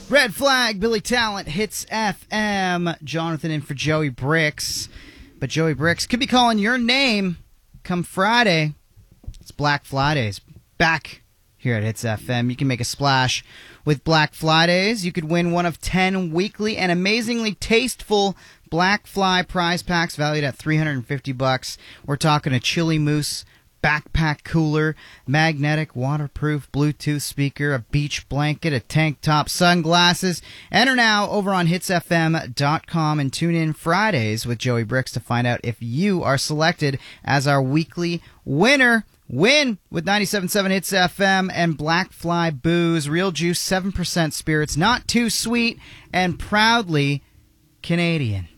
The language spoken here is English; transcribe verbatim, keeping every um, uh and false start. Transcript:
Red Flag, Billy Talent, Hits F M. Jonathan in for Joey Bricks. But Joey Bricks could be calling your name come Friday. It's Black Fridays. Back here at Hits F M. You can make a splash with Black Fridays. You could win one of ten weekly and amazingly tasteful Black Fly prize packs valued at three hundred fifty bucks. We're talking a Chili Moose backpack cooler, magnetic, waterproof Bluetooth speaker, a beach blanket, a tank top, sunglasses. Enter now over on hits f m dot com and tune in Fridays with Joey Bricks to find out if you are selected as our weekly winner. Win with ninety-seven point seven Hits F M and Black Fly Booze, real juice, seven percent spirits, not too sweet, and proudly Canadian.